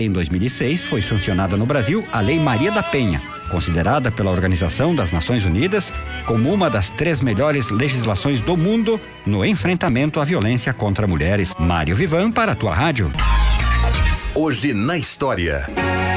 Em 2006, foi sancionada no Brasil a Lei Maria da Penha, considerada pela Organização das Nações Unidas como uma das 3 melhores legislações do mundo no enfrentamento à violência contra mulheres. Mário Vivan para a tua rádio. Hoje na história.